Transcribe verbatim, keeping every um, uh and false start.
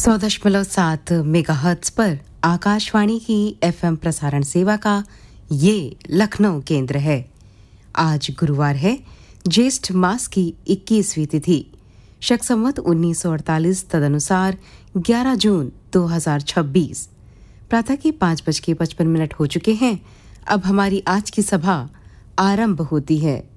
सौ दशमलव सात मेगाहर्ट्ज पर आकाशवाणी की एफएम प्रसारण सेवा का ये लखनऊ केंद्र है। आज गुरुवार है, ज्येष्ठ मास की इक्कीसवीं तिथि, शक संवत उन्नीस सौ अड़तालीस तदनुसार ग्यारह जून दो हज़ार छब्बीस। प्रातः के पाँच बज के पचपन मिनट हो चुके हैं। अब हमारी आज की सभा आरंभ होती है।